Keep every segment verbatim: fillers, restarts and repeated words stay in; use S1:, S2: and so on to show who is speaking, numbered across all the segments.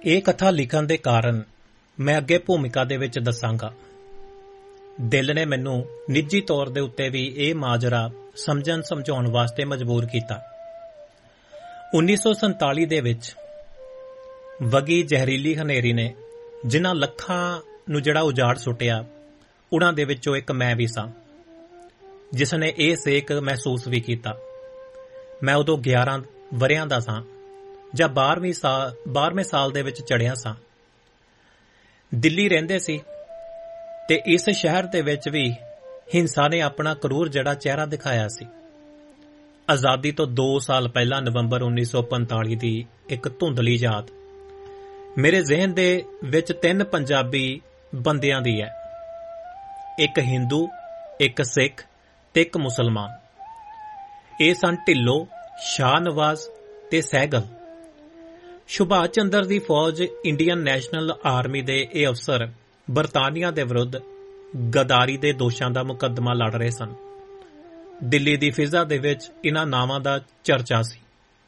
S1: ਇਹ ਕਥਾ ਲਿਖਣ ਦੇ ਕਾਰਨ ਮੈਂ ਅੱਗੇ ਭੂਮਿਕਾ ਦੇ ਵਿੱਚ ਦੱਸਾਂਗਾ। ਦਿਲ ਨੇ ਮੈਨੂੰ ਨਿੱਜੀ ਤੌਰ ਦੇ ਉੱਤੇ ਵੀ ਇਹ ਮਾਜਰਾ ਸਮਝਣ ਸਮਝਾਉਣ ਵਾਸਤੇ ਮਜਬੂਰ ਕੀਤਾ। ਉੱਨੀ ਸੌ ਸੰਤਾਲੀ ਦੇ ਵਿੱਚ ਵਗੀ ਜ਼ਹਿਰੀਲੀ ਹਨੇਰੀ ਨੇ ਜਿਨ੍ਹਾਂ ਲੱਖਾਂ ਨੂੰ ਜਿਹੜਾ ਉਜਾੜ ਸੁੱਟਿਆ, ਉਹਨਾਂ ਦੇ ਵਿੱਚੋਂ ਇੱਕ ਮੈਂ ਵੀ ਸਾਂ, ਜਿਸ ਨੇ ਇਹ ਸੇਕ ਮਹਿਸੂਸ ਵੀ ਕੀਤਾ। ਮੈਂ ਉਦੋਂ ਗਿਆਰਾਂ ਵਰਿਆਂ ਦਾ ਸਾਂ ਜਾਂ ਬਾਰ੍ਹਵੀਂ ਸਾਲ ਬਾਰ੍ਹਵੇਂ ਸਾਲ ਦੇ ਵਿੱਚ ਚੜ੍ਹਿਆ ਸਾਂ। ਦਿੱਲੀ ਰਹਿੰਦੇ ਸੀ ਤੇ ਇਸ ਸ਼ਹਿਰ ਦੇ ਵਿੱਚ ਵੀ ਹਿੰਸਾ ਨੇ ਆਪਣਾ ਕਰੂਰ ਜਿਹੜਾ ਚਿਹਰਾ ਦਿਖਾਇਆ ਸੀ। ਆਜ਼ਾਦੀ ਤੋਂ ਦੋ ਸਾਲ ਪਹਿਲਾਂ ਨਵੰਬਰ ਉੱਨੀ ਸੌ ਪੰਤਾਲੀ ਦੀ ਇੱਕ ਧੁੰਦਲੀ ਯਾਦ ਮੇਰੇ ਜ਼ਿਹਨ ਦੇ ਵਿੱਚ ਤਿੰਨ ਪੰਜਾਬੀ ਬੰਦਿਆਂ ਦੀ ਹੈ, ਇੱਕ ਹਿੰਦੂ, ਇੱਕ ਸਿੱਖ ਤੇ ਇੱਕ ਮੁਸਲਮਾਨ। ਇਹ ਸਨ ਢਿੱਲੋਂ, ਸ਼ਾਹ ਨਵਾਜ਼ ਤੇ ਸਹਿਗਲ। ਸੁਭਾਸ਼ ਚੰਦਰ ਦੀ ਫੌਜ ਇੰਡੀਅਨ ਨੈਸ਼ਨਲ ਆਰਮੀ ਦੇ ਇਹ ਅਫਸਰ ਬਰਤਾਨੀਆ ਦੇ ਵਿਰੁੱਧ ਗਦਾਰੀ ਦੇ ਦੋਸ਼ਾਂ ਦਾ ਮੁਕੱਦਮਾ ਲੜ ਰਹੇ ਸਨ। ਦਿੱਲੀ ਦੀ ਫਿਜ਼ਾ ਦੇ ਵਿੱਚ ਇਨ੍ਹਾਂ ਨਾਵਾਂ ਦਾ ਚਰਚਾ ਸੀ।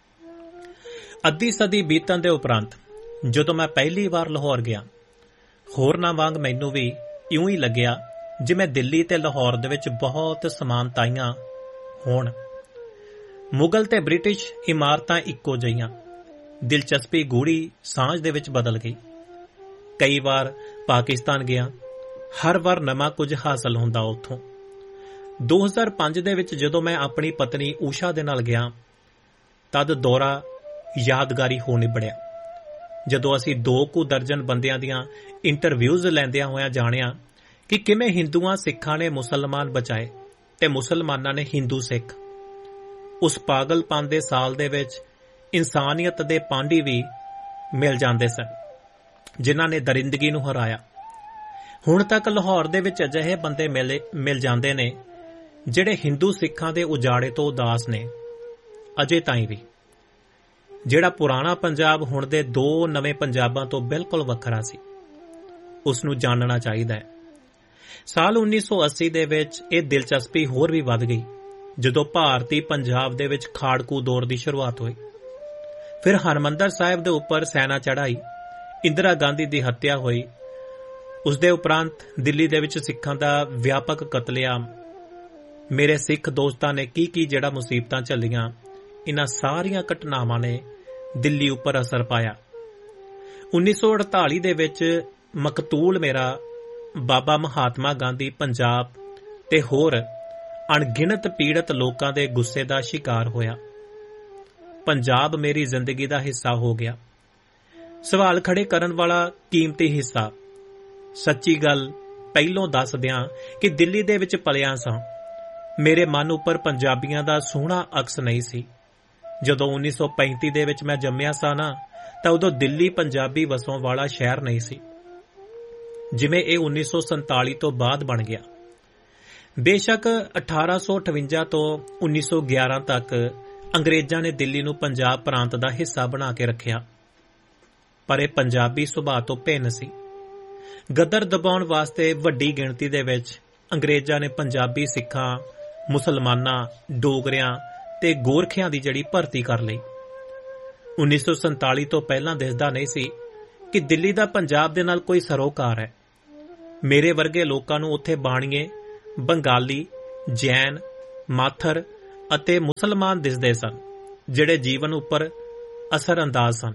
S1: ਅੱਧੀ ਸਦੀ ਬੀਤਣ ਦੇ ਉਪਰੰਤ ਜਦੋਂ ਮੈਂ ਪਹਿਲੀ ਵਾਰ ਲਾਹੌਰ ਗਿਆ, ਹੋਰਨਾਂ ਵਾਂਗ ਮੈਨੂੰ ਵੀ ਇਉਂ ਹੀ ਲੱਗਿਆ ਜਿਵੇਂ ਦਿੱਲੀ ਤੇ ਲਾਹੌਰ ਦੇ ਵਿੱਚ ਬਹੁਤ ਸਮਾਨਤਾਈਆਂ ਹੋਣ। ਮੁਗਲ ਤੇ ਬ੍ਰਿਟਿਸ਼ ਇਮਾਰਤਾਂ ਇੱਕੋ ਜਿਹੀਆਂ। ਦਿਲਚਸਪੀ ਗੂੜੀ ਸਾਂਝ ਦੇ ਵਿੱਚ ਬਦਲ ਗਈ। ਕਈ ਵਾਰ ਪਾਕਿਸਤਾਨ ਗਿਆ, ਹਰ ਵਾਰ ਨਵਾਂ ਕੁਝ ਹਾਸਲ ਹੁੰਦਾ ਉੱਥੋਂ। ਦੋ ਹਜ਼ਾਰ ਪੰਜ ਦੇ ਵਿੱਚ ਜਦੋਂ ਮੈਂ ਆਪਣੀ ਪਤਨੀ ਊਸ਼ਾ ਦੇ ਨਾਲ ਗਿਆ, ਤਦ ਦੌਰਾ ਯਾਦਗਾਰੀ ਹੋ ਨਿਬੜਿਆ। ਜਦੋਂ ਅਸੀਂ ਦੋ ਕੁ ਦਰਜਨ ਬੰਦਿਆਂ ਦੀਆਂ ਇੰਟਰਵਿਊਜ਼ ਲੈਂਦਿਆਂ ਹੋਇਆਂ ਜਾਣਿਆ ਕਿ ਕਿਵੇਂ ਹਿੰਦੂਆਂ ਸਿੱਖਾਂ ਨੇ ਮੁਸਲਮਾਨ ਬਚਾਏ ਤੇ ਮੁਸਲਮਾਨਾਂ ਨੇ ਹਿੰਦੂ ਸਿੱਖ। ਉਸ ਪਾਗਲਪਨ ਦੇ ਸਾਲ ਦੇ ਵਿੱਚ ਇਨਸਾਨੀਅਤ ਦੇ ਪਾਂਡੀ ਵੀ ਮਿਲ ਜਾਂਦੇ ਸਨ, ਜਿਨ੍ਹਾਂ ਨੇ ਦਰਿੰਦਗੀ ਨੂੰ ਹਰਾਇਆ। ਹੁਣ ਤੱਕ ਲਾਹੌਰ ਦੇ ਵਿੱਚ ਅਜਿਹੇ ਬੰਦੇ ਮਿਲੇ ਮਿਲ ਜਾਂਦੇ ਨੇ ਜਿਹੜੇ ਹਿੰਦੂ ਸਿੱਖਾਂ ਦੇ ਉਜਾੜੇ ਤੋਂ ਉਦਾਸ ਨੇ। ਅਜੇ ਤਾਈਂ ਵੀ ਜਿਹੜਾ ਪੁਰਾਣਾ ਪੰਜਾਬ ਹੁਣ ਦੇ ਦੋ ਨਵੇਂ ਪੰਜਾਬਾਂ ਤੋਂ ਬਿਲਕੁਲ ਵੱਖਰਾ ਸੀ, ਉਸ ਨੂੰ ਜਾਣਨਾ ਚਾਹੀਦਾ ਹੈ। ਸਾਲ ਉੱਨੀ ਸੌ ਅੱਸੀ ਦੇ ਵਿੱਚ ਇਹ ਦਿਲਚਸਪੀ ਹੋਰ ਵੀ ਵੱਧ ਗਈ ਜਦੋਂ ਭਾਰਤੀ ਪੰਜਾਬ ਦੇ ਵਿੱਚ ਖਾੜਕੂ ਦੌਰ ਦੀ ਸ਼ੁਰੂਆਤ ਹੋਈ। ਫਿਰ ਹਰਿਮੰਦਰ ਸਾਹਿਬ ਦੇ ਉੱਪਰ ਸੈਨਾ ਚੜ੍ਹਾਈ, ਇੰਦਰਾ ਗਾਂਧੀ ਦੀ ਹੱਤਿਆ ਹੋਈ। ਉਸ ਦੇ ਉਪਰੰਤ ਦਿੱਲੀ ਦੇ ਵਿੱਚ ਸਿੱਖਾਂ ਦਾ ਵਿਆਪਕ ਕਤਲੇਆਮ। ਮੇਰੇ ਸਿੱਖ ਦੋਸਤਾਂ ਨੇ ਕੀ ਕੀ ਜਿਹੜਾ ਮੁਸੀਬਤਾਂ ਝੱਲੀਆਂ, ਇਨ੍ਹਾਂ ਸਾਰੀਆਂ ਘਟਨਾਵਾਂ ਨੇ ਦਿੱਲੀ ਉੱਪਰ ਅਸਰ ਪਾਇਆ। ਉੱਨੀ ਸੌ ਅੜਤਾਲੀ ਦੇ ਵਿੱਚ ਮਕਤੂਲ ਮੇਰਾ ਬਾਬਾ ਮਹਾਤਮਾ ਗਾਂਧੀ ਪੰਜਾਬ ਤੇ ਹੋਰ ਅਣਗਿਣਤ ਪੀੜਤ ਲੋਕਾਂ ਦੇ ਗੁੱਸੇ ਦਾ ਸ਼ਿਕਾਰ ਹੋਇਆ। ਪੰਜਾਬ ਮੇਰੀ ਜ਼ਿੰਦਗੀ ਦਾ ਹਿੱਸਾ ਹੋ ਗਿਆ। ਸਵਾਲ ਖੜੇ ਕਰਨ ਵਾਲਾ ਕੀਮਤੀ ਹਿੱਸਾ। ਸੱਚੀ ਗੱਲ ਪਹਿਲੋਂ ਦੱਸ ਦਿਆਂ ਕਿ ਦਿੱਲੀ ਦੇ ਵਿੱਚ ਪਲਿਆ ਸਾਂ, ਮੇਰੇ ਮਨ ਉੱਪਰ ਪੰਜਾਬੀਆਂ ਦਾ ਸੋਹਣਾ ਅਕਸ ਨਹੀਂ ਸੀ। ਜਦੋਂ ਉੱਨੀ ਸੌ ਪੈਂਤੀ ਦੇ ਵਿੱਚ ਮੈਂ ਜੰਮਿਆ ਸਾਂ ਨਾ, ਤਾਂ ਉਦੋਂ ਦਿੱਲੀ ਪੰਜਾਬੀ ਵਸੋਂ ਵਾਲਾ ਸ਼ਹਿਰ ਨਹੀਂ ਸੀ, ਜਿਵੇਂ ਇਹ ਉੱਨੀ ਸੌ ਸੰਤਾਲੀ ਤੋਂ ਬਾਅਦ ਬਣ ਗਿਆ। ਬੇਸ਼ੱਕ ਅਠਾਰਾਂ ਸੌ ਅਠਵੰਜਾ ਤੋਂ ਉੱਨੀ ਸੌ ਗਿਆਰਾਂ ਤੱਕ ਅੰਗਰੇਜ਼ਾਂ ਨੇ ਦਿੱਲੀ ਨੂੰ ਪੰਜਾਬ ਪ੍ਰਾਂਤ ਦਾ ਹਿੱਸਾ ਬਣਾ ਕੇ ਰੱਖਿਆ, ਪਰ ਇਹ ਪੰਜਾਬੀ ਸੁਭਾਅ ਤੋਂ ਭਿੰਨ ਸੀ। ਗਦਰ ਦਬਾਉਣ ਵਾਸਤੇ ਵੱਡੀ ਗਿਣਤੀ ਦੇ ਵਿੱਚ ਅੰਗਰੇਜ਼ਾਂ ਨੇ ਪੰਜਾਬੀ ਸਿੱਖਾਂ, ਮੁਸਲਮਾਨਾਂ, ਡੋਗਰਿਆਂ ਤੇ ਗੋਰਖਿਆਂ ਦੀ ਜਿਹੜੀ ਭਰਤੀ ਕਰ ਲਈ। ਉੱਨੀ ਸੌ ਸੰਤਾਲੀ ਤੋਂ ਪਹਿਲਾਂ ਦਿਸਦਾ ਨਹੀਂ ਸੀ ਕਿ ਦਿੱਲੀ ਦਾ ਪੰਜਾਬ ਦੇ ਨਾਲ ਕੋਈ ਸਰੋਕਾਰ ਹੈ। ਮੇਰੇ ਵਰਗੇ ਲੋਕਾਂ ਨੂੰ ਉੱਥੇ ਬਾਣੀਏ, ਬੰਗਾਲੀ, ਜੈਨ, ਮਾਥਰ ਅਤੇ ਮੁਸਲਮਾਨ ਦਿਸਦੇ ਸਨ, ਜਿਹੜੇ ਜੀਵਨ ਉੱਪਰ ਅਸਰ ਅੰਦਾਜ਼ ਸਨ।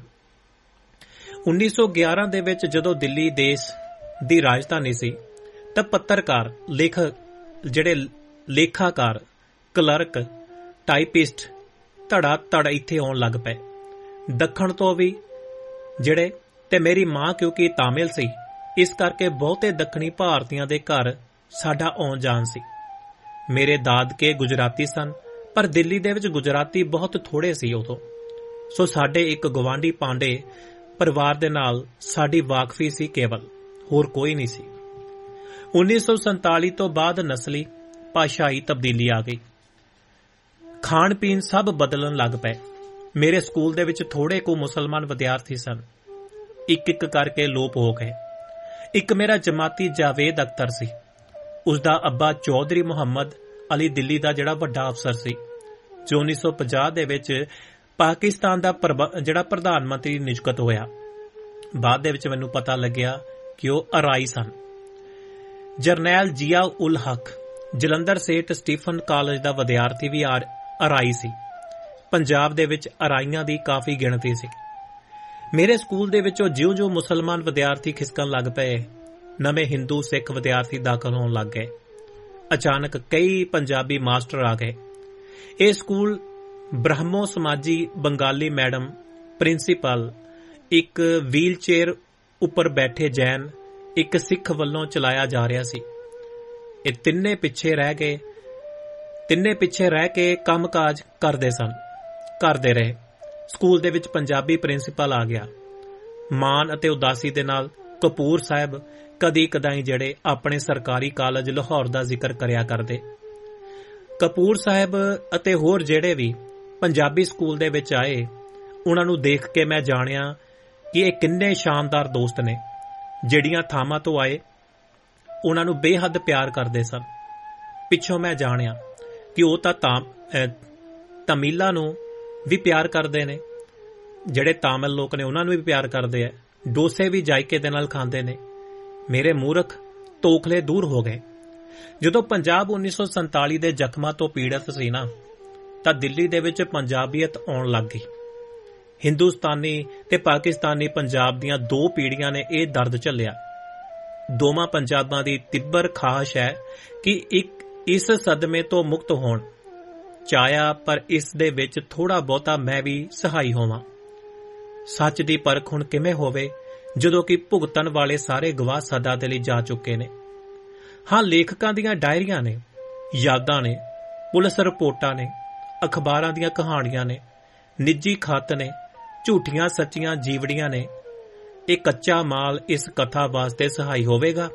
S1: ਉੱਨੀ ਸੌ ਗਿਆਰਾਂ ਦੇ ਵਿੱਚ ਜਦੋਂ ਦਿੱਲੀ ਦੇਸ਼ ਦੀ ਰਾਜਧਾਨੀ ਸੀ, ਤਾਂ ਪੱਤਰਕਾਰ, ਲੇਖਕ, ਜਿਹੜੇ ਲੇਖਾਕਾਰ, ਕਲਰਕ, ਟਾਈਪਿਸਟ ਧੜਾ ਧੜ ਇੱਥੇ ਆਉਣ ਲੱਗ ਪਏ। ਦੱਖਣ ਤੋਂ ਵੀ ਜਿਹੜੇ, ਤੇ ਮੇਰੀ ਮਾਂ ਕਿਉਂਕਿ ਤਾਮਿਲ ਸੀ, ਇਸ ਕਰਕੇ ਬਹੁਤੇ ਦੱਖਣੀ ਭਾਰਤੀਆਂ ਦੇ ਘਰ ਸਾਡਾ ਆਉਣ ਜਾਣ ਸੀ। ਮੇਰੇ ਦਾਦਕੇ ਗੁਜਰਾਤੀ ਸਨ, ਪਰ ਦਿੱਲੀ ਦੇ ਵਿੱਚ ਗੁਜਰਾਤੀ ਬਹੁਤ ਥੋੜੇ ਸੀ ਉਦੋਂ। ਸੋ ਸਾਡੇ ਇੱਕ ਗਵਾਂਢੀ ਪਾਂਡੇ ਪਰਿਵਾਰ ਦੇ ਨਾਲ ਸਾਡੀ ਵਾਕਫੀ ਸੀ ਕੇਵਲ, ਹੋਰ ਕੋਈ ਨਹੀਂ ਸੀ। ਉੱਨੀ ਸੌ ਸੰਤਾਲੀ ਤੋਂ ਬਾਅਦ ਨਸਲੀ ਭਾਸ਼ਾਈ ਤਬਦੀਲੀ ਆ ਗਈ। ਖਾਣ ਪੀਣ ਸਭ ਬਦਲਣ ਲੱਗ ਪਏ। ਮੇਰੇ ਸਕੂਲ ਦੇ ਵਿੱਚ ਥੋੜੇ ਕੁ ਮੁਸਲਮਾਨ ਵਿਦਿਆਰਥੀ ਸਨ, ਇੱਕ ਇੱਕ ਕਰਕੇ ਲੋਪ ਹੋ ਗਏ। ਇੱਕ ਮੇਰਾ ਜਮਾਤੀ ਜਾਵੇਦ ਅਖਤਰ ਸੀ। ਉਸ ਦਾ ਅੱਬਾ ਚੌਧਰੀ ਮੁਹੰਮਦ ਅਲੀ ਦਿੱਲੀ ਦਾ ਜਿਹੜਾ ਵੱਡਾ ਅਫਸਰ ਸੀ, ਜੋ ਉੱਨੀ ਸੌ ਪੰਜਾਹ ਦੇ ਵਿੱਚ ਪਾਕਿਸਤਾਨ ਦਾ ਜਿਹੜਾ ਪ੍ਰਧਾਨ ਮੰਤਰੀ ਨਿਯੁਕਤ ਹੋਇਆ। ਬਾਅਦ ਦੇ ਵਿੱਚ ਮੈਨੂੰ ਪਤਾ ਲੱਗਿਆ ਕਿ ਉਹ ਅਰਾਈ ਸਨ। ਜਰਨੈਲ ਜ਼ਿਆ ਉਲ ਹਕ ਜਲੰਧਰ ਸੇਠ ਸਟੀਫਨ ਕਾਲਜ ਦਾ ਵਿਦਿਆਰਥੀ ਵੀ ਅਰਾਈ ਸੀ। ਪੰਜਾਬ ਦੇ ਵਿੱਚ ਅਰਾਈਆਂ ਦੀ ਕਾਫੀ ਗਿਣਤੀ ਸੀ। ਮੇਰੇ ਸਕੂਲ ਦੇ ਵਿੱਚੋਂ ਜਿਉਂ-ਜਿਉਂ ਮੁਸਲਮਾਨ ਵਿਦਿਆਰਥੀ ਖਿਸਕਣ ਲੱਗ ਪਏ, ਨਵੇਂ ਹਿੰਦੂ ਸਿੱਖ ਵਿਦਿਆਰਥੀ ਦਾਖਲ ਹੋਣ ਲੱਗ ਗਏ। ਅਚਾਨਕ ਕਈ ਪੰਜਾਬੀ ਮਾਸਟਰ ਆ ਗਏ। ਇਹ school Brahmo ਸਮਾਜੀ Bengali madam, principal, ਇੱਕ ਵੀਲ ਚੇਅਰ ਉੱਪਰ ਬੈਠੇ ਜੈਨ, ਇੱਕ ਸਿੱਖ ਵੱਲੋਂ ਚਲਾਇਆ ਜਾ ਰਿਹਾ ਸੀ। ਇਹ ਤਿੰਨੇ ਪਿੱਛੇ ਰਹਿ ਗਏ ਤਿੰਨੇ ਪਿੱਛੇ ਰਹਿ ਕੇ ਕੰਮਕਾਜ ਕਰਦੇ ਸਨ ਕਰਦੇ ਰਹੇ। ਸਕੂਲ ਦੇ ਵਿੱਚ ਪੰਜਾਬੀ ਪ੍ਰਿੰਸੀਪਲ ਆ ਗਿਆ। ਮਾਣ ਅਤੇ ਉਦਾਸੀ ਦੇ ਨਾਲ ਕਪੂਰ ਸਾਹਿਬ ਕਦੀ ਕਦਾਈ ਜਿਹੜੇ ਆਪਣੇ ਸਰਕਾਰੀ ਕਾਲਜ ਲਾਹੌਰ ਦਾ ਜ਼ਿਕਰ ਕਰਿਆ ਕਰਦੇ। ਕਪੂਰ ਸਾਹਿਬ ਅਤੇ ਹੋਰ ਜਿਹੜੇ ਵੀ ਪੰਜਾਬੀ ਸਕੂਲ ਦੇ ਵਿੱਚ ਆਏ, ਉਹਨਾਂ ਨੂੰ ਦੇਖ ਕੇ ਮੈਂ ਜਾਣਿਆ ਕਿ ਇਹ ਕਿੰਨੇ ਸ਼ਾਨਦਾਰ ਦੋਸਤ ਨੇ। ਜਿਹੜੀਆਂ ਥਾਵਾਂ ਤੋਂ ਆਏ ਉਹਨਾਂ ਨੂੰ ਬੇਹੱਦ ਪਿਆਰ ਕਰਦੇ ਸਨ। ਪਿੱਛੋਂ ਮੈਂ ਜਾਣਿਆ ਕਿ ਉਹ ਤਾਂ ਤਮਿਲਾਂ ਨੂੰ ਵੀ ਪਿਆਰ ਕਰਦੇ ਨੇ, ਜਿਹੜੇ ਤਾਮਿਲ ਲੋਕ ਨੇ ਉਹਨਾਂ ਨੂੰ ਵੀ ਪਿਆਰ ਕਰਦੇ ਆ, ਡੋਸੇ ਵੀ ਜਾਇਕੇ ਦੇ ਨਾਲ ਖਾਂਦੇ ਨੇ। ਮੇਰੇ ਮੂਰਖ ਤੋਖਲੇ ਦੂਰ ਹੋ ਗਏ। ਜਦੋਂ ਪੰਜਾਬ ਉੱਨੀ ਸੌ ਸੰਤਾਲੀ ਦੇ ਜ਼ਖਮਾਂ ਤੋਂ ਪੀੜਤ ਸੀ ਨਾ, ਤਾਂ ਦਿੱਲੀ ਦੇ ਵਿੱਚ ਪੰਜਾਬੀਅਤ ਆਉਣ ਲੱਗ ਗਈ। ਹਿੰਦੁਸਤਾਨੀ ਤੇ ਪਾਕਿਸਤਾਨੀ ਪੰਜਾਬ ਦੀਆਂ ਦੋ ਪੀੜ੍ਹੀਆਂ ਨੇ ਇਹ ਦਰਦ ਝੱਲਿਆ। ਦੋਵਾਂ ਪੰਜਾਬਾਂ ਦੀ ਤਿੱਬਰ ਖਾਹਿਸ਼ ਹੈ ਕਿ ਇੱਕ ਇਸ ਸਦਮੇ ਤੋਂ ਮੁਕਤ ਹੋਣ। ਚਾਹਿਆ ਪਰ ਇਸ ਦੇ ਵਿੱਚ ਥੋੜਾ ਬਹੁਤਾ ਮੈਂ ਵੀ ਸਹਾਈ ਹੋਵਾਂ। ਸੱਚ ਦੀ ਪਰਖ ਹੁਣ ਕਿਵੇਂ ਹੋਵੇ ਜਦੋਂ ਕਿ ਭੁਗਤਣ ਵਾਲੇ ਸਾਰੇ ਗਵਾਹ ਸਦਾ ਦੇ ਲਈ ਜਾ ਚੁੱਕੇ ਨੇ। ਹਾਂ, ਲੇਖਕਾਂ ਦੀਆਂ ਡਾਇਰੀਆਂ ਨੇ, ਯਾਦਾਂ ਨੇ, ਪੁਲਿਸ ਰਿਪੋਰਟਾਂ ਨੇ, ਅਖਬਾਰਾਂ ਦੀਆਂ ਕਹਾਣੀਆਂ ਨੇ, ਨਿੱਜੀ ਖੱਤ ਨੇ, ਝੂਠੀਆਂ ਸੱਚੀਆਂ ਜੀਵੜੀਆਂ ਨੇ। ਇਹ ਕੱਚਾ ਮਾਲ ਇਸ ਕਥਾ ਵਾਸਤੇ ਸਹਾਈ ਹੋਵੇਗਾ।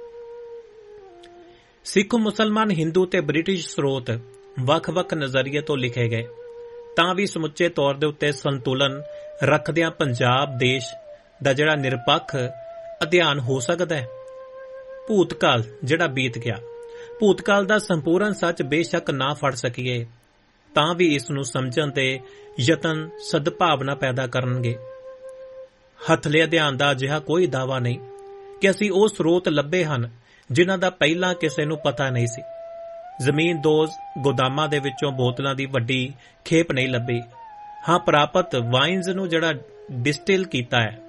S1: ਸਿੱਖ, ਮੁਸਲਮਾਨ, ਹਿੰਦੂ ਤੇ ਬ੍ਰਿਟਿਸ਼ ਸਰੋਤ ਵੱਖ-ਵੱਖ ਨਜ਼ਰੀਏ ਤੋਂ ਲਿਖੇ ਗਏ, ਤਾਂ ਵੀ ਸਮੁੱਚੇ ਤੌਰ ਦੇ ਉੱਤੇ ਸੰਤੁਲਨ ਰੱਖਦਿਆਂ ਪੰਜਾਬ ਦੇਸ਼ ਦਾ ਜਿਹੜਾ ਨਿਰਪੱਖ ਅਧਿਐਨ ਹੋ ਸਕਦਾ ਹੈ। ਭੂਤਕਾਲ ਜਿਹੜਾ ਬੀਤ ਗਿਆ, ਭੂਤਕਾਲ ਦਾ ਸੰਪੂਰਨ ਸੱਚ ਬੇਸ਼ੱਕ ਨਾ ਫੜ ਸਕੀਏ, ਤਾਂ ਵੀ ਇਸ ਨੂੰ ਸਮਝਣ ਦੇ ਯਤਨ ਸਦਭਾਵਨਾ ਪੈਦਾ ਕਰਨਗੇ। ਹੱਥਲੇ ਅਧਿਐਨ ਦਾ ਅਜਿਹਾ ਕੋਈ ਦਾਅਵਾ ਨਹੀਂ ਕਿ ਅਸੀਂ ਉਹ ਸਰੋਤ ਲੱਭੇ ਹਨ ਜਿਨ੍ਹਾਂ ਦਾ ਪਹਿਲਾਂ ਕਿਸੇ ਨੂੰ ਪਤਾ ਨਹੀਂ ਸੀ। ਜ਼ਮੀਨ ਦੋਜ਼ ਗੋਦਾਮਾਂ ਦੇ ਵਿੱਚੋਂ ਬੋਤਲਾਂ ਦੀ ਵੱਡੀ ਖੇਪ ਨਹੀਂ ਲੱਭੀ। ਹਾਂ, ਪ੍ਰਾਪਤ ਵਾਈਨਜ਼ ਨੂੰ ਜਿਹੜਾ ਡਿਸਟਿਲ ਕੀਤਾ ਹੈ,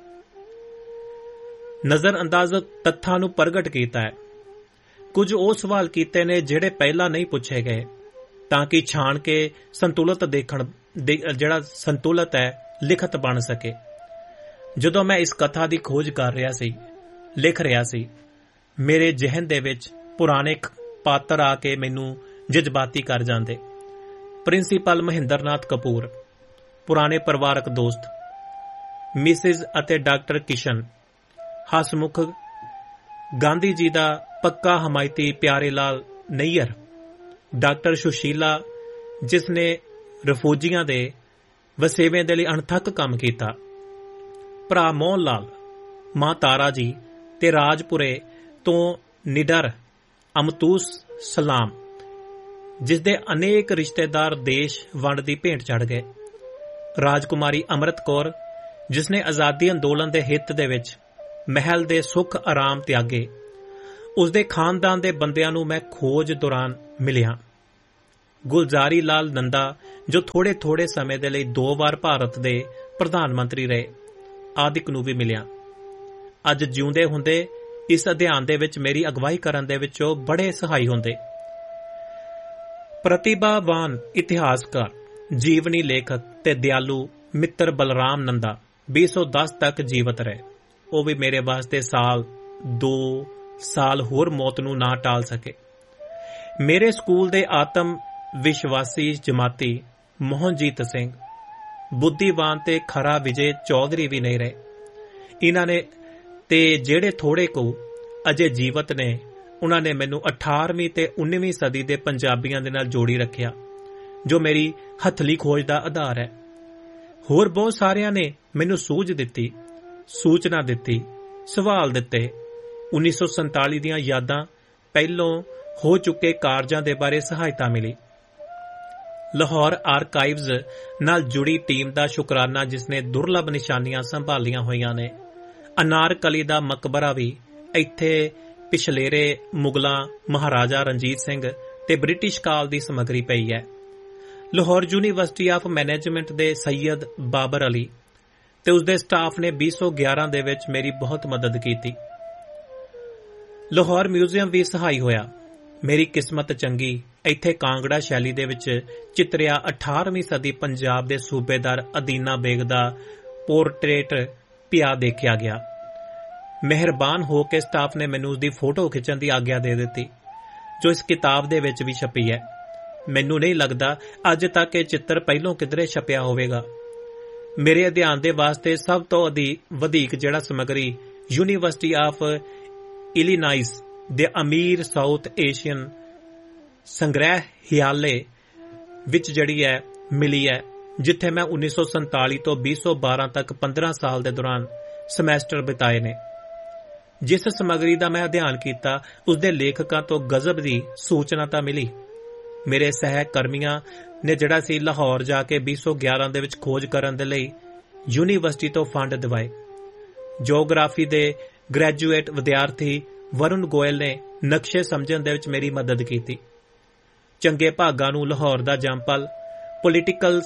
S1: ਨਜ਼ਰ ਅੰਦਾਜ਼ ਤੱਥਾਂ ਨੂੰ ਪ੍ਰਗਟ ਕੀਤਾ ਹੈ। ਕੁਝ ਉਹ ਸਵਾਲ ਕੀਤੇ ਨੇ ਜਿਹੜੇ ਪਹਿਲਾਂ ਨਹੀਂ ਪੁੱਛੇ ਗਏ, ਤਾਂ ਕਿ ਛਾਣ ਕੇ ਸੰਤੁਲਿਤ ਦੇਖਣ ਜਿਹੜਾ ਸੰਤੁਲਿਤ ਹੈ ਲਿਖਤ ਬਣ ਸਕੇ। ਜਦੋਂ ਮੈਂ ਇਸ ਕਥਾ ਦੀ ਖੋਜ ਕਰ ਰਿਹਾ ਸੀ, ਲਿਖ ਰਿਹਾ ਸੀ, ਮੇਰੇ ਜ਼ਿਹਨ ਦੇ ਵਿੱਚ ਪੁਰਾਣੇ ਪਾਤਰ ਆ ਕੇ ਮੈਨੂੰ ਜਜ਼ਬਾਤੀ ਕਰ ਜਾਂਦੇ। ਪ੍ਰਿੰਸੀਪਲ ਮਹਿੰਦਰਨਾਥ ਕਪੂਰ, ਪੁਰਾਣੇ ਪਰਿਵਾਰਕ ਦੋਸਤ ਮਿਸਿਜ਼ ਅਤੇ ਡਾਕਟਰ ਕਿਸ਼ਨ, ਹਸਮੁਖ ਗਾਂਧੀ ਜੀ ਦਾ ਪੱਕਾ ਹਮਾਇਤੀ ਪਿਆਰੇ ਲਾਲ ਨਈਅਰ, ਡਾਕਟਰ ਸੁਸ਼ੀਲਾ ਜਿਸ ਨੇ ਰਫੂਜੀਆਂ ਦੇ ਵਸੇਵੇਂ ਦੇ ਲਈ ਅਣਥੱਕ ਕੰਮ ਕੀਤਾ, ਭਰਾ ਮੋਹਨ ਲਾਲ, ਮਾਂ ਤਾਰਾ ਜੀ ਤੇ ਰਾਜਪੁਰੇ ਤੋਂ ਨਿਡਰ ਅਮਤੂਸ ਸਲਾਮ, ਜਿਸ ਦੇ ਅਨੇਕ ਰਿਸ਼ਤੇਦਾਰ ਦੇਸ਼ ਵੰਡ ਦੀ ਭੇਂਟ ਚੜ੍ਹ ਗਏ, ਰਾਜਕੁਮਾਰੀ ਅੰਮ੍ਰਿਤ ਕੌਰ ਜਿਸ ਨੇ ਆਜ਼ਾਦੀ ਅੰਦੋਲਨ ਦੇ ਹਿੱਤ ਦੇ ਵਿੱਚ ਮਹਿਲ ਦੇ ਸੁੱਖ ਆਰਾਮ ਤਿਆਗੇ, ਉਸਦੇ ਖਾਨਦਾਨ ਦੇ ਬੰਦਿਆਂ ਨੂੰ ਮੈਂ ਖੋਜ ਦੌਰਾਨ ਮਿਲਿਆ। ਗੁਲਜ਼ਾਰੀ ਲਾਲ ਨੰਦਾ ਜੋ ਥੋੜੇ ਥੋੜੇ ਸਮੇਂ ਦੇ ਲਈ ਦੋ ਵਾਰ ਭਾਰਤ ਦੇ ਪ੍ਰਧਾਨ ਮੰਤਰੀ ਰਹੇ, ਆਦਿਕ ਨੂੰ ਵੀ ਮਿਲਿਆ। ਅੱਜ ਜਿਉਂਦੇ ਹੁੰਦੇ ਇਸ ਅਧਿਐਨ ਦੇ ਵਿੱਚ ਮੇਰੀ ਅਗਵਾਈ ਕਰਨ ਦੇ ਵਿੱਚ ਉਹ ਬੜੇ ਸਹਾਈ ਹੁੰਦੇ। ਪ੍ਰਤਿਭਾਵਾਨ ਇਤਿਹਾਸਕਾਰ, ਜੀਵਨੀ ਲੇਖਕ ਤੇ ਦਿਆਲੂ ਮਿੱਤਰ ਬਲਰਾਮ ਨੰਦਾ ਵੀਹ ਸੌ ਦਸ ਤੱਕ ਜੀਵਤ ਰਹੇ। ਉਹ ਵੀ ਮੇਰੇ ਵਾਸਤੇ ਸਾਲ ਦੋ ਸਾਲ ਹੋਰ ਮੌਤ ਨੂੰ ਨਾ ਟਾਲ ਸਕੇ। ਮੇਰੇ ਸਕੂਲ ਦੇ ਆਤਮ ਵਿਸ਼ਵਾਸੀ ਜਮਾਤੀ ਮੋਹਨਜੀਤ ਸਿੰਘ, ਬੁੱਧੀਵਾਨ ਤੇ ਖਰਾ ਵਿਜੇ ਚੌਧਰੀ ਵੀ ਨਹੀਂ ਰਹੇ। ਇਹਨਾਂ ਨੇ ਤੇ ਜਿਹੜੇ ਥੋੜੇ ਕੁ ਅਜੇ ਜੀਵਤ ਨੇ, ਉਹਨਾਂ ਨੇ ਮੈਨੂੰ ਅਠਾਰਵੀਂ ਤੇ ਉन्नीवीं ਸਦੀ ਦੇ ਪੰਜਾਬੀਆਂ ਦੇ ਨਾਲ ਜੋੜੀ ਰੱਖਿਆ, ਜੋ ਮੇਰੀ ਹੱਥਲੀ ਖੋਜ ਦਾ ਆਧਾਰ ਹੈ। ਹੋਰ ਬਹੁਤ ਸਾਰਿਆਂ ਨੇ ਮੈਨੂੰ ਸੂਝ ਦਿੱਤੀ, ਸੂਚਨਾ ਦਿੱਤੀ, ਸਵਾਲ ਦਿੱਤੇ। ਉੱਨੀ ਸੌ ਸੰਤਾਲੀ ਦੀਆਂ ਯਾਦਾਂ, ਪਹਿਲੋਂ ਹੋ ਚੁੱਕੇ ਕਾਰਜਾਂ ਦੇ ਬਾਰੇ ਸਹਾਇਤਾ ਮਿਲੀ। ਲਾਹੌਰ ਆਰਕਾਈਵਜ਼ ਨਾਲ ਜੁੜੀ ਟੀਮ ਦਾ ਸ਼ੁਕਰਾਨਾ, ਜਿਸ ਨੇ ਦੁਰਲਭ ਨਿਸ਼ਾਨੀਆਂ ਸੰਭਾਲੀਆਂ ਹੋਈਆਂ ਨੇ ਅਨਾਰਕਲੀ ਦਾ ਮਕਬਰਾ ਵੀ ਇੱਥੇ ਪਿਛਲੇਰੇ ਮੁਗਲਾਂ ਮਹਾਰਾਜਾ ਰਣਜੀਤ ਸਿੰਘ ਤੇ ਬ੍ਰਿਟਿਸ਼ ਕਾਲ ਦੀ ਸਮੱਗਰੀ ਪਈ ਹੈ। ਲਾਹੌਰ ਯੂਨੀਵਰਸਿਟੀ ਆਫ ਮੈਨੇਜਮੈਂਟ ਦੇ ਸੈਯਦ ਬਾਬਰ ਅਲੀ ਤੇ ਉਸਦੇ ਸਟਾਫ ਨੇ ਵੀਹ ਸੌ ਗਿਆਰਾਂ ਦੇ ਵਿੱਚ ਮੇਰੀ ਬਹੁਤ ਮਦਦ ਕੀਤੀ। ਲਾਹੌਰ ਮਿਊਜ਼ੀਅਮ ਵੀ ਸਹਾਈ ਹੋਇਆ। ਮੇਰੀ ਕਿਸਮਤ ਚੰਗੀ, ਇੱਥੇ ਕਾਂਗੜਾ ਸ਼ੈਲੀ ਦੇ ਵਿੱਚ ਚਿਤਰਿਆ ਅਠਾਰਵੀਂ ਸਦੀ ਪੰਜਾਬ ਦੇ ਸੂਬੇਦਾਰ ਅਦੀਨਾ ਬੇਗ ਦਾ ਪੋਰਟਰੇਟ ਪਿਆ ਦੇਖਿਆ ਗਿਆ। ਮਿਹਰਬਾਨ ਹੋ ਕੇ ਸਟਾਫ ਨੇ ਮੈਨੂੰ ਉਸਦੀ ਫੋਟੋ ਖਿੱਚਣ ਦੀ ਆਗਿਆ ਦੇ ਦਿੱਤੀ, ਜੋ ਇਸ ਕਿਤਾਬ ਦੇ ਵਿੱਚ ਵੀ ਛਪੀ ਹੈ। ਮੈਨੂੰ ਨਹੀਂ ਲੱਗਦਾ ਅੱਜ ਤੱਕ ਇਹ ਚਿੱਤਰ ਪਹਿਲੋਂ ਕਿਧਰੇ ਛਪਿਆ ਹੋਵੇਗਾ। ਮੇਰੇ ਅਧਿਐਨ ਦੇ ਵਾਸਤੇ ਸਭ ਤੋਂ ਵਧੇਕ ਜਿਹੜਾ ਸਮੱਗਰੀ ਯੂਨੀਵਰਸਿਟੀ ਆਫ ਇਲੀਨਾਇਸ ਦੇ ਅਮੀਰ ਸਾਊਥ ਏਸ਼ੀਅਨ ਸੰਗ੍ਰਹਿਆਲੇ ਵਿੱਚ ਜਿਹੜੀ ਹੈ ਮਿਲੀ ਹੈ, ਜਿੱਥੇ ਮੈਂ ਉੱਨੀ ਸੌ ਸੰਤਾਲੀ ਤੋਂ ਵੀਹ ਸੌ ਬਾਰਾਂ ਤੱਕ ਪੰਦਰਾਂ ਸਾਲ ਦੇ ਦੌਰਾਨ ਸਮੈਸਟਰ ਬਿਤਾਏ ਨੇ। ਜਿਸ ਸਮੱਗਰੀ ਦਾ ਮੈਂ ਅਧਿਐਨ ਕੀਤਾ ਉਸਦੇ ਲੇਖਕਾਂ ਤੋਂ ਗਜ਼ਬ ਦੀ ਸੂਚਨਾ ਤਾਂ ਮਿਲੀ। ਮੇਰੇ ਸਹਿਕਰਮੀਆਂ ਨੇ ਜਿਹੜਾ ਸੀ ਲਾਹੌਰ ਜਾ ਕੇ ਵੀਹ ਸੌ ਗਿਆਰਾਂ ਦੇ ਵਿੱਚ ਖੋਜ ਕਰਨ ਦੇ ਲਈ ਯੂਨੀਵਰਸਿਟੀ ਤੋਂ ਫੰਡ ਦਿਵਾਏ। ਜੀਓਗ੍ਰਾਫੀ ਦੇ ਗ੍ਰੈਜੂਏਟ ਵਿਦਿਆਰਥੀ ਵਰੁਣ ਗੋਇਲ ਨੇ ਨਕਸ਼ੇ ਸਮਝਣ ਦੇ ਵਿੱਚ ਮੇਰੀ ਮਦਦ ਕੀਤੀ। ਚੰਗੇ ਭਾਗਾਂ ਨੂੰ ਲਾਹੌਰ ਦਾ ਜੰਪਲ ਪੋਲੀਟੀਕਲ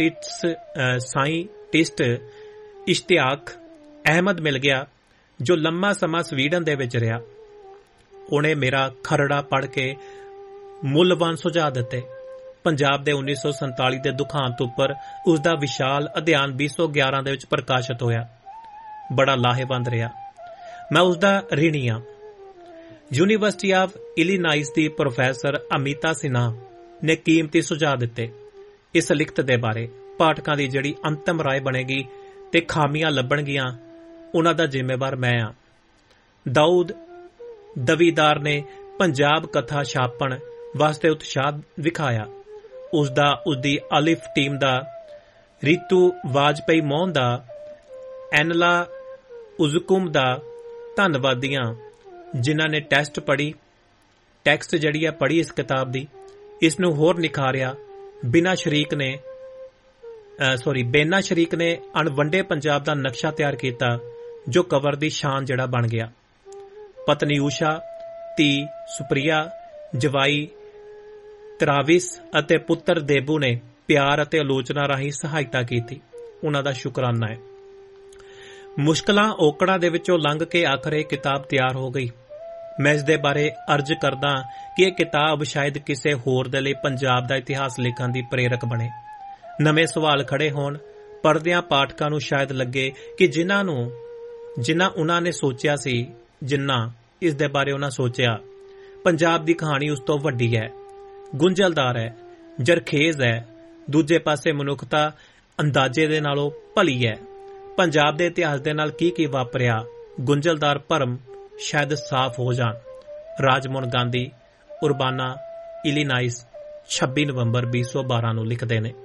S1: ਸਾਇੰਟਿਸਟ ਇਸ਼ਤਿਆਕ ਅਹਿਮਦ ਮਿਲ ਗਿਆ, ਜੋ ਲੰਮਾ ਸਮਾਂ ਸਵੀਡਨ ਦੇ ਵਿੱਚ ਰਿਹਾ। ਉਹਨੇ ਮੇਰਾ ਖਰੜਾ ਪੜ੍ਹ ਕੇ ਮੁੱਲਵਾਨ ਸੁਝਾਅ ਦਿੱਤੇ। ਪੰਜਾਬ ਦੇ ਉੱਨੀ ਸੌ ਸੰਤਾਲੀ ਦੇ ਦੁਖਾਂਤ ਉੱਪਰ ਉਸਦਾ ਵਿਸ਼ਾਲ ਅਧਿਐਨ ਵੀਹ ਸੌ ਗਿਆਰਾਂ ਦੇ ਵਿੱਚ ਪ੍ਰਕਾਸ਼ਿਤ ਹੋਇਆ। ਬੜਾ ਲਾਹੇਵੰਦ ਰਿਹਾ। ਮੈਂ ਉਸਦਾ ਰਿਣੀ ਹਾਂ। University of ਇਲੀਨਾਇਸ the professor Amita Sinha ਨੇ ਕੀਮਤੀ ਸੁਝਾਅ ਦਿੱਤੇ। ਇਸ ਲਿਖਤ ਦੇ ਬਾਰੇ ਪਾਠਕਾਂ ਦੀ ਜਿਹੜੀ ਅੰਤਮ ਰਾਏ ਬਣੇਗੀ ਤੇ ਖਾਮੀਆਂ ਲੱਭਣਗੀਆਂ, ਉਹਨਾਂ ਦਾ ਜ਼ਿੰਮੇਵਾਰ ਮੈਂ ਹਾਂ। ਦਾਊਦ ਦਵੀਦਾਰ ਨੇ ਪੰਜਾਬ ਕਥਾ ਛਾਪਣ ਵਾਸਤੇ ਉਤਸ਼ਾਹ ਵਿਖਾਇਆ। ਉਸਦਾ ਉਸਦੀ ਅਲਿਫ ਟੀਮ ਦਾ, ਰੀਤੂ ਵਾਜਪਈ ਮੋਹਨ ਦਾ, ਐਨਲਾ ਉਜ਼ਕੁਮ ਦਾ ਧੰਨਵਾਦੀਆਂ, ਜਿਨ੍ਹਾਂ ਨੇ ਟੈਸਟ ਪੜ੍ਹੀ ਟੈਕਸਟ ਜਿਹੜੀ ਹੈ ਪੜ੍ਹੀ ਇਸ ਕਿਤਾਬ ਦੀ, ਇਸ ਨੂੰ ਹੋਰ ਨਿਖਾਰਿਆ। ਬਿਨਾਂ ਸ਼ਰੀਕ ਨੇ ਸੌਰੀ ਬੇਨਾ ਸ਼ਰੀਕ ਨੇ ਅਣਵੰਡੇ ਪੰਜਾਬ ਦਾ ਨਕਸ਼ਾ ਤਿਆਰ ਕੀਤਾ, ਜੋ ਕਵਰ ਦੀ ਸ਼ਾਨ ਜਿਹੜਾ ਬਣ ਗਿਆ। ਪਤਨੀ ਊਸ਼ਾ, ਧੀ ਸੁਪ੍ਰਿਆ, ਜਵਾਈ ਤਰਾਵਿਸ ਅਤੇ ਪੁੱਤਰ ਦੇਬੂ ਨੇ ਪਿਆਰ ਅਤੇ ਆਲੋਚਨਾ ਰਾਹੀਂ ਸਹਾਇਤਾ ਕੀਤੀ। ਉਹਨਾਂ ਦਾ ਸ਼ੁਕਰਾਨਾ ਹੈ। ਮੁਸ਼ਕਲਾਂ ਔਕੜਾਂ ਦੇ ਵਿੱਚੋਂ ਲੰਘ ਕੇ ਆਖਰ ਇਹ ਕਿਤਾਬ ਤਿਆਰ ਹੋ ਗਈ। ਮੈਂ ਇਸ ਦੇ ਬਾਰੇ ਅਰਜ਼ ਕਰਦਾ ਕਿ ਇਹ ਕਿਤਾਬ ਸ਼ਾਇਦ ਕਿਸੇ ਹੋਰ ਦੇ ਲਈ ਪੰਜਾਬ ਦਾ ਇਤਿਹਾਸ ਲਿਖਣ ਦੀ ਪ੍ਰੇਰਕ ਬਣੇ। ਨਵੇਂ ਸਵਾਲ ਖੜੇ ਹੋਣ, ਪੜ੍ਹਦਿਆਂ ਪਾਠਕਾਂ ਨੂੰ ਸ਼ਾਇਦ ਲੱਗੇ ਕਿ ਜਿਨ੍ਹਾਂ ਨੂੰ ਜਿਨ੍ਹਾਂ ਉਹਨਾਂ ਨੇ ਸੋਚਿਆ ਸੀ, ਜਿੰਨਾ ਇਸ ਦੇ ਬਾਰੇ ਉਹਨਾਂ ਸੋਚਿਆ, ਪੰਜਾਬ ਦੀ ਕਹਾਣੀ ਉਸ ਤੋਂ ਵੱਡੀ ਹੈ, ਗੁੰਝਲਦਾਰ ਹੈ, ਜਰਖੇਜ਼ ਹੈ। ਦੂਜੇ ਪਾਸੇ ਮਨੁੱਖਤਾ ਅੰਦਾਜ਼ੇ ਦੇ ਨਾਲੋਂ ਭਲੀ ਹੈ। ਪੰਜਾਬ ਦੇ ਇਤਿਹਾਸ ਦੇ ਨਾਲ ਕੀ ਕੀ ਵਾਪਰਿਆ, ਗੁੰਝਲਦਾਰ ਭਰਮ ਸ਼ਾਇਦ ਸਾਫ਼ ਹੋ ਜਾਣ। ਰਾਜਮੋਹਨ ਗਾਂਧੀ, ਉਰਬਾਨਾ, ਇਲੀਨਾਇਸ, ਛੱਬੀ ਨਵੰਬਰ ਵੀਹ ਸੌ ਬਾਰਾਂ ਨੂੰ ਲਿਖਦੇ ਨੇ।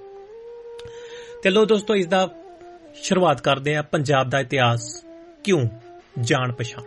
S1: ਤੇ ਲੋ ਦੋਸਤੋ, ਇਸ ਦਾ ਸ਼ੁਰੂਆਤ ਕਰਦੇ ਹਾਂ। ਪੰਜਾਬ ਦਾ ਇਤਿਹਾਸ ਕਿਉਂ, ਜਾਣ ਪਛਾਣ।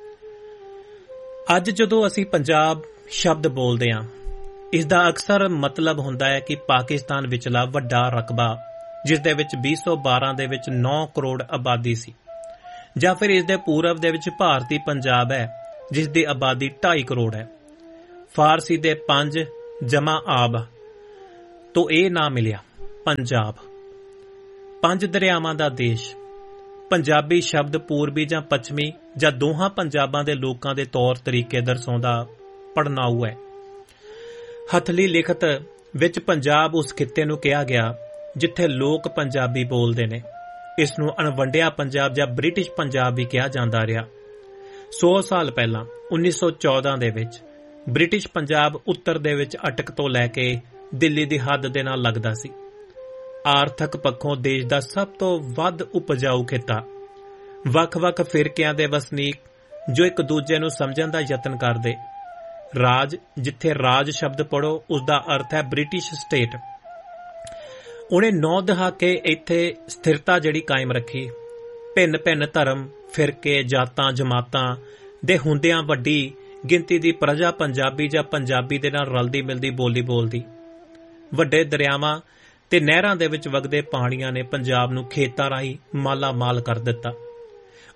S1: ਅੱਜ ਜਦੋਂ ਅਸੀਂ ਪੰਜਾਬ ਸ਼ਬਦ ਬੋਲਦੇ ਹਾਂ, ਇਸ ਦਾ ਅਕਸਰ ਮਤਲਬ ਹੁੰਦਾ ਹੈ ਕਿ ਪਾਕਿਸਤਾਨ ਵਿਚਲਾ ਵੱਡਾ ਰਕਬਾ, ਜਿਸ ਦੇ ਵਿੱਚ ਵੀਹ ਸੌ ਬਾਰਾਂ ਦੇ ਵਿੱਚ ਨੌ ਕਰੋੜ ਆਬਾਦੀ ਸੀ, ਜਾਂ ਫਿਰ ਇਸ ਦੇ ਪੂਰਬ ਦੇ ਵਿੱਚ ਭਾਰਤੀ ਪੰਜਾਬ ਹੈ, ਜਿਸ ਦੀ ਆਬਾਦੀ ਢਾਈ ਕਰੋੜ ਹੈ। ਫਾਰਸੀ ਦੇ ਪੰਜ ਜਮਾ ਆਬ ਤੋਂ ਇਹ ਨਾਂ ਮਿਲਿਆ ਪੰਜਾਬ, ਪੰਜ ਦਰਿਆਵਾਂ ਦਾ ਦੇਸ਼। ਪੰਜਾਬੀ ਸ਼ਬਦ ਪੂਰਬੀ ਜਾਂ ਪੱਛਮੀ ਜਾਂ ਦੋਹਾਂ ਪੰਜਾਬਾਂ ਦੇ ਲੋਕਾਂ ਦੇ ਤੌਰ ਤਰੀਕੇ ਦਰਸਾਉਂਦਾ ਪੜਨਾਊ ਹੈ। ਹਥਲੀ ਲਿਖਤ ਵਿੱਚ ਪੰਜਾਬ ਉਸ ਖਿੱਤੇ ਨੂੰ ਕਿਹਾ ਗਿਆ ਜਿੱਥੇ ਲੋਕ ਪੰਜਾਬੀ ਬੋਲਦੇ ਨੇ। ਇਸ ਨੂੰ ਅਣਵੰਡਿਆ ਪੰਜਾਬ ਜਾਂ ਬ੍ਰਿਟਿਸ਼ ਪੰਜਾਬ ਵੀ ਕਿਹਾ ਜਾਂਦਾ ਰਿਹਾ। ਸੌ ਸਾਲ ਪਹਿਲਾਂ ਉੱਨੀ ਸੌ ਚੌਦਾਂ ਦੇ ਵਿੱਚ ਬ੍ਰਿਟਿਸ਼ ਪੰਜਾਬ ਉੱਤਰ ਦੇ ਵਿੱਚ ਅਟਕ ਤੋਂ ਲੈ ਕੇ ਦਿੱਲੀ ਦੀ ਹੱਦ ਦੇ ਨਾਲ ਲੱਗਦਾ ਸੀ। ਆਰਥਿਕ ਪੱਖੋਂ ਦੇਸ਼ ਦਾ ਸਭ ਤੋਂ ਵੱਧ ਉਪਜਾਊ ਖਿੱਤਾ। ਵੱਖ-ਵੱਖ ਫਿਰਕਿਆਂ ਦੇ ਵਸਨੀਕ ਜੋ ਇੱਕ ਦੂਜੇ ਨੂੰ ਸਮਝਣ ਦਾ ਯਤਨ ਕਰਦੇ। ਰਾਜ, ਜਿੱਥੇ ਰਾਜ ਸ਼ਬਦ ਪੜੋ ਉਸ ਦਾ ਅਰਥ ਹੈ ਬ੍ਰਿਟਿਸ਼ ਸਟੇਟ। ਉਹਨੇ ਨੌ ਦਹਾਕੇ ਇੱਥੇ ਸਥਿਰਤਾ ਜਿਹੜੀ ਕਾਇਮ ਰੱਖੀ। ਭਿੰਨ ਭਿੰਨ ਧਰਮ, ਫਿਰਕੇ, ਜਾਤਾਂ, ਜਮਾਤਾਂ ਦੇ ਹੁੰਦਿਆਂ ਵੱਡੀ ਗਿਣਤੀ ਦੀ ਪ੍ਰਜਾ ਪੰਜਾਬੀ ਜਾਂ ਪੰਜਾਬੀ ਦੇ ਨਾਲ ਰਲਦੀ ਮਿਲਦੀ ਬੋਲੀ ਬੋਲਦੀ। ਵੱਡੇ ਦਰਿਆਵਾਂ ਤੇ ਨਹਿਰਾਂ ਦੇ ਵਿੱਚ ਵਗਦੇ ਪਾਣੀਆਂ ਨੇ ਪੰਜਾਬ ਨੂੰ ਖੇਤਾਂ ਰਾਹੀਂ ਮਾਲਾ ਮਾਲ ਕਰ ਦਿੱਤਾ।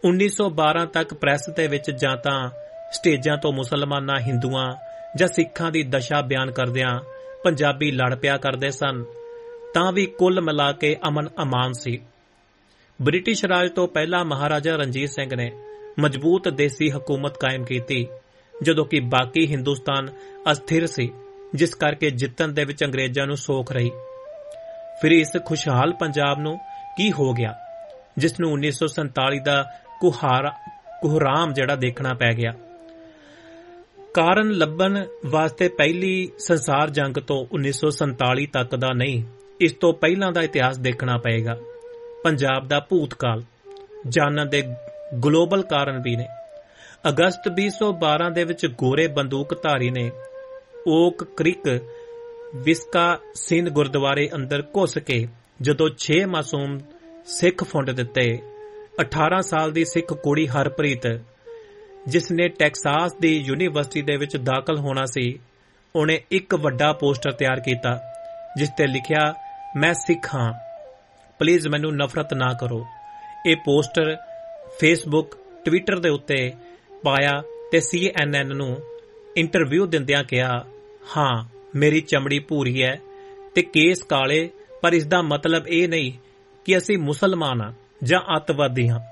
S1: ਉੱਨੀ ਸੌ ਬਾਰਾਂ ਤੱਕ ਪ੍ਰੈਸ ਦੇ ਵਿੱਚ ਜਾਂ ਤਾਂ ਸਟੇਜਾਂ ਤੋਂ ਮੁਸਲਮਾਨਾਂ, ਹਿੰਦੂਆਂ ਜਾਂ ਸਿੱਖਾਂ ਦੀ ਦਸ਼ਾ ਬਿਆਨ ਕਰਦਿਆਂ ਪੰਜਾਬੀ ਲੜ ਪਿਆ ਕਰਦੇ ਸਨ, ਤਾਂ ਵੀ ਕੁੱਲ ਮਿਲਾ ਕੇ ਅਮਨ ਅਮਾਨ ਸੀ। ਬ੍ਰਿਟਿਸ਼ ਰਾਜ ਤੋਂ ਪਹਿਲਾਂ ਮਹਾਰਾਜਾ ਰਣਜੀਤ ਸਿੰਘ ਨੇ ਮਜ਼ਬੂਤ ਦੇਸੀ ਹਕੂਮਤ ਕਾਇਮ ਕੀਤੀ, ਜਦੋਂ ਕਿ ਬਾਕੀ ਹਿੰਦੁਸਤਾਨ ਅਸਥਿਰ ਸੀ, ਜਿਸ ਕਰਕੇ ਜਿੱਤਣ ਦੇ ਵਿੱਚ ਅੰਗਰੇਜ਼ਾਂ ਨੂੰ ਸੌਖ ਰਹੀ। ਫਿਰ ਇਸ ਖੁਸ਼ਹਾਲ ਪੰਜਾਬ ਨੂੰ ਕੀ ਹੋ ਗਿਆ, ਜਿਸ ਨੂੰ ਉੱਨੀ ਸੌ ਸੰਤਾਲੀ ਦਾ ਕੁਹਾਰ ਕੁਹਰਾਮ ਜਿਹੜਾ ਦੇਖਣਾ ਪੈ ਗਿਆ। ਕਾਰਨ ਲੱਭਣ ਵਾਸਤੇ ਪਹਿਲੀ ਸੰਸਾਰ ਜੰਗ ਤੋਂ ਉੱਨੀ ਸੌ ਸੰਤਾਲੀ ਤੱਕ ਦਾ ਨਹੀਂ, ਇਸ ਤੋਂ ਪਹਿਲਾਂ ਦਾ ਇਤਿਹਾਸ ਦੇਖਣਾ ਪਏਗਾ। ਪੰਜਾਬ ਦਾ ਭੂਤਕਾਲ ਜਾਣਨ ਦੇ ਗਲੋਬਲ ਕਾਰਨ ਵੀ ਨੇ। ਅਗਸਤ ਵੀਹ ਸੌ ਬਾਰਾਂ ਦੇ ਵਿੱਚ ਗੋਰੇ ਬੰਦੂਕਧਾਰੀ ਨੇ ਓਕ ਕ੍ਰਿਕ ਵਿਸਕਾਸਿਨ ਗੁਰਦੁਆਰੇ ਅੰਦਰ ਘੁਸ ਕੇ ਜਦੋਂ ਛੇ ਮਾਸੂਮ ਸਿੱਖ ਫੁੰਡ ਦਿੱਤੇ। ਅਠਾਰਾਂ ਸਾਲ ਦੀ ਸਿੱਖ ਕੁੜੀ ਹਰਪ੍ਰੀਤ, ਜਿਸ ਨੇ ਟੈਕਸਾਸ ਦੀ ਯੂਨੀਵਰਸਿਟੀ ਦੇ ਵਿੱਚ ਦਾਖਲ ਹੋਣਾ ਸੀ, ਉਹਨੇ ਇੱਕ ਵੱਡਾ ਪੋਸਟਰ ਤਿਆਰ ਕੀਤਾ ਜਿਸ ਤੇ ਲਿਖਿਆ, ਮੈਂ ਸਿੱਖ ਹਾਂ, ਪਲੀਜ਼ ਮੈਨੂੰ ਨਫ਼ਰਤ ਨਾ ਕਰੋ। ਇਹ ਪੋਸਟਰ ਫੇਸਬੁੱਕ, ਟਵਿੱਟਰ ਦੇ ਉੱਤੇ ਪਾਇਆ ਤੇ ਸੀ ਐਨ ਐਨ ਨੂੰ ਇੰਟਰਵਿਊ ਦਿੰਦਿਆਂ ਕਿਹਾ, ਹਾਂ ਮੇਰੀ ਚਮੜੀ ਭੂਰੀ ਹੈ ਤੇ ਕੇਸ ਕਾਲੇ, ਪਰ ਇਸ ਦਾ ਮਤਲਬ ਇਹ ਨਹੀਂ ਕਿ ਅਸੀਂ ਮੁਸਲਮਾਨ ਹਾਂ ਜਾਂ ਅੱਤਵਾਦੀ ਹਾਂ।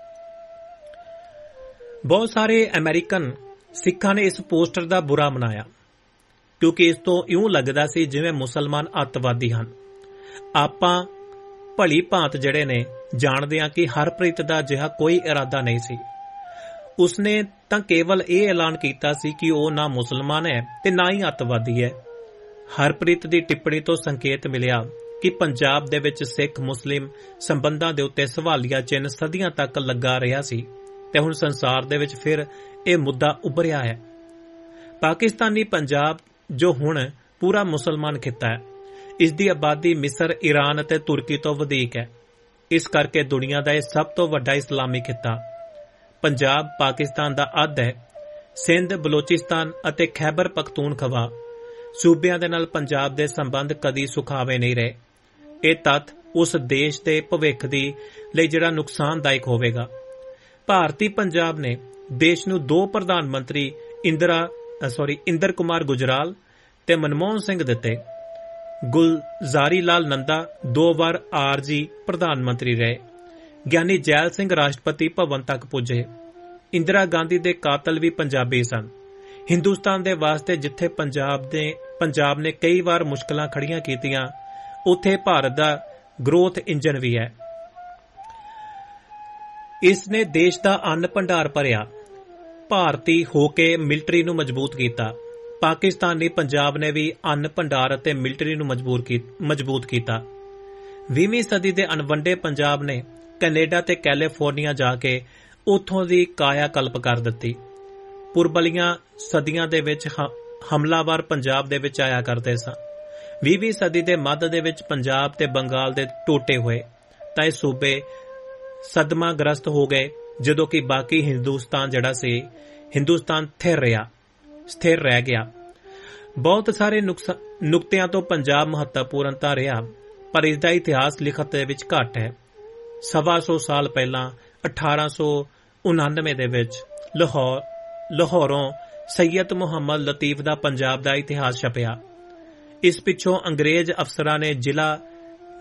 S1: ਬਹੁਤ ਸਾਰੇ ਅਮਰੀਕਨ ਸਿੱਖਾਂ ਨੇ ਇਸ ਪੋਸਟਰ ਦਾ ਬੁਰਾ ਮਨਾਇਆ, ਕਿਉਂਕਿ ਇਸ ਤੋਂ ਇਉਂ ਲੱਗਦਾ ਸੀ ਜਿਵੇਂ ਮੁਸਲਮਾਨ ਅੱਤਵਾਦੀ ਹਨ। ਆਪਾਂ ਭਲੀ ਭਾਂਤ ਜਿਹੜੇ ਨੇ ਜਾਣਦੇ ਹਾਂ ਕਿ ਹਰਪ੍ਰੀਤ ਦਾ ਅਜਿਹਾ ਕੋਈ ਇਰਾਦਾ ਨਹੀਂ ਸੀ। ਉਸਨੇ ਤਾਂ ਕੇਵਲ ਇਹ ਐਲਾਨ ਕੀਤਾ ਸੀ ਕਿ ਉਹ ਨਾ ਮੁਸਲਮਾਨ ਹੈ ਤੇ ਨਾ ਹੀ ਅੱਤਵਾਦੀ ਹੈ। ਹਰਪ੍ਰੀਤ ਦੀ ਟਿੱਪਣੀ ਤੋਂ ਸੰਕੇਤ ਮਿਲਿਆ ਕਿ ਪੰਜਾਬ ਦੇ ਵਿੱਚ ਸਿੱਖ ਮੁਸਲਿਮ ਸੰਬੰਧਾਂ ਦੇ ਉੱਤੇ ਸਵਾਲੀਆ ਚਿੰਨ੍ਹ ਸਦੀਆਂ ਤੱਕ ਲੱਗਾ ਰਿਹਾ ਸੀ ਤੇ ਹੁਣ ਸੰਸਾਰ ਦੇ ਵਿੱਚ ਫਿਰ ਇਹ ਮੁੱਦਾ ਉੱਭਰਿਆ ਹੈ। ਪਾਕਿਸਤਾਨੀ ਪੰਜਾਬ ਜੋ ਹੁਣ ਪੂਰਾ ਮੁਸਲਮਾਨ ਖਿੱਤਾ ਹੈ, ਇਸ ਦੀ ਆਬਾਦੀ ਮਿਸਰ, ਈਰਾਨ ਅਤੇ ਤੁਰਕੀ ਤੋਂ ਵਧੇਕ ਹੈ। ਇਸ ਕਰਕੇ ਦੁਨੀਆ ਦਾ ਇਹ ਸਭ ਤੋਂ ਵੱਡਾ ਇਸਲਾਮੀ ਖਿੱਤਾ। ਪੰਜਾਬ ਪਾਕਿਸਤਾਨ ਦਾ ਅੱਧ ਹੈ। ਸਿੰਧ, ਬਲੋਚਿਸਤਾਨ ਅਤੇ ਖੈਬਰ ਪਖਤੂਨਖਵਾ ਸੂਬਿਆਂ ਦੇ ਨਾਲ ਪੰਜਾਬ ਦੇ ਸੰਬੰਧ ਕਦੀ ਸੁਖਾਵੇਂ ਨਹੀਂ ਰਹੇ। ਇਹ ਤੱਥ ਉਸ ਦੇਸ਼ ਦੇ ਭਵਿੱਖ ਦੀ ਲਈ ਜਿਹੜਾ ਨੁਕਸਾਨਦਾਇਕ ਹੋਵੇਗਾ। ਭਾਰਤੀ ਪੰਜਾਬ ਨੇ ਦੇਸ਼ ਨੂੰ ਦੋ ਪ੍ਰਧਾਨ ਮੰਤਰੀ ਇੰਦਰਾ ਸੌਰੀ ਇੰਦਰ ਕੁਮਾਰ ਗੁਜਰਾਲ ਤੇ ਮਨਮੋਹਨ ਸਿੰਘ ਦਿੱਤੇ। ਗੁਲਜ਼ਾਰੀ ਲਾਲ ਨੰਦਾ ਦੋ ਵਾਰ ਆਰਜੀ ਪ੍ਰਧਾਨ ਮੰਤਰੀ ਰਹੇ। ਗਿਆਨੀ ਜੈਲ ਸਿੰਘ ਰਾਸ਼ਟਰਪਤੀ ਭਵਨ ਤੱਕ ਪੁੱਜੇ। ਇੰਦਰਾ ਗਾਂਧੀ ਦੇ ਕਾਤਲ ਵੀ ਪੰਜਾਬੀ ਸਨ। ਹਿੰਦੁਸਤਾਨ ਦੇ ਵਾਸਤੇ ਜਿੱਥੇ ਪੰਜਾਬ ਦੇ ਪੰਜਾਬ ਨੇ ਕਈ ਵਾਰ ਮੁਸ਼ਕਲਾਂ ਖੜੀਆਂ ਕੀਤੀਆਂ, ਉੱਥੇ ਭਾਰਤ ਦਾ ਗਰੋਥ ਇੰਜਨ ਵੀ ਹੈ। ਇਸ ਨੇ ਦੇਸ਼ ਦਾ ਅੰਨ ਭੰਡਾਰ ਭਰਿਆ। ਭਾਰਤੀ ਹੋ ਕੇ ਮਿਲਟਰੀ ਨੂੰ ਮਜ਼ਬੂਤ ਕੀਤਾ। ਪਾਕਿਸਤਾਨੀ ਪੰਜਾਬ ਨੇ ਵੀ ਅੰਨ ਭੰਡਾਰ ਅਤੇ ਮਿਲਟਰੀ ਨੂੰ ਮਜ਼ਬੂਤ ਕੀਤਾ। ਵੀਹਵੀਂ ਸਦੀ ਦੇ ਅਣਵੰਡੇ ਪੰਜਾਬ ਨੇ ਕੈਨੇਡਾ ਤੇ ਕੈਲੀਫੋਰਨੀਆ ਜਾ ਕੇ ਉੱਥੋਂ ਦੀ ਕਾਇਆ ਕਲਪ ਕਰ ਦਿੱਤੀ। ਪੁਰਬਲੀਆਂ ਸਦੀਆਂ ਦੇ ਵਿੱਚ ਹਮਲਾਵਰ ਪੰਜਾਬ ਦੇ ਵਿੱਚ ਆਇਆ ਕਰਦੇ ਸਨ। ਵੀਹਵੀਂ ਸਦੀ ਦੇ ਮੱਧ ਦੇ ਵਿੱਚ ਪੰਜਾਬ ਤੇ ਬੰਗਾਲ ਦੇ ਟੋਟੇ ਹੋਏ ਤਾਂ ਇਹ ਸੂਬੇ ਸਦਮਾਗ੍ਰਸਤ ਹੋ ਗਏ, ਜਦੋਂ ਕਿ ਬਾਕੀ ਹਿੰਦੁਸਤਾਨ ਜਿਹੜਾ ਸੀ, ਹਿੰਦੁਸਤਾਨ ਸਥਿਰ ਰਿਹਾ ਸਥਿਰ ਰਹਿ ਗਿਆ। ਬਹੁਤ ਸਾਰੇ ਨੁਕਤਿਆਂ ਤੋਂ ਪੰਜਾਬ ਮਹੱਤਵਪੂਰਨਤਾ ਰਿਹਾ, ਪਰ ਇਸ ਦਾ ਇਤਿਹਾਸ ਲਿਖਤ ਦੇ ਵਿੱਚ ਘੱਟ ਹੈ। ਸਵਾ ਸੌ ਸਾਲ ਪਹਿਲਾਂ ਅਠਾਰਾਂ ਸੌ ਉਨਾਨਵੇਂ ਦੇ ਵਿੱਚ ਲਾਹੌਰ ਲਾਹੌਰੋਂ ਸੈਯਦ ਮੁਹੰਮਦ ਲਤੀਫ ਦਾ ਪੰਜਾਬ ਦਾ ਇਤਿਹਾਸ ਛਪਿਆ। ਇਸ ਪਿੱਛੋਂ ਅੰਗਰੇਜ਼ ਅਫਸਰਾਂ ਨੇ ਜ਼ਿਲ੍ਹਾ